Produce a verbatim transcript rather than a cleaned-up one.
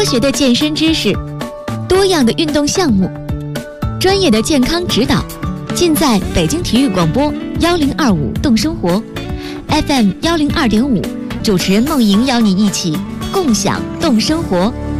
科学的健身知识，多样的运动项目，专业的健康指导，尽在北京体育广播幺零二五动生活 F M 幺零二点五，主持人梦莹邀你一起共享动生活。